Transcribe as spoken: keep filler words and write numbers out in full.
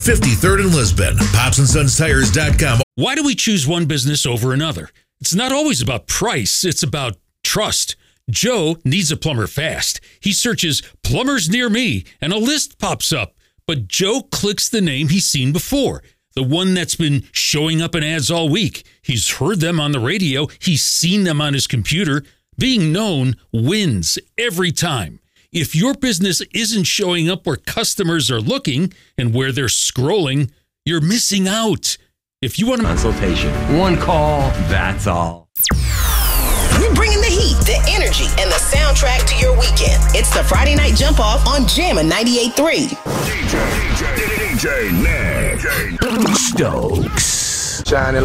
fifty-third in Lisbon. Pops and Sons Tires dot com. Why do we choose one business over another? It's not always about price. It's about trust. Joe needs a plumber fast. He searches plumbers near me and a list pops up. But Joe clicks the name he's seen before, the one that's been showing up in ads all week. He's heard them on the radio. He's seen them on his computer. Being known wins every time. If your business isn't showing up where customers are looking and where they're scrolling, you're missing out. If you want to consultation, one call, that's all. We're bringing the heat, the energy, and the soundtrack to your weekend. It's the Friday Night Jump Off on Jammin' ninety-eight point three. D J, D J, D J Nick Stokes. Shining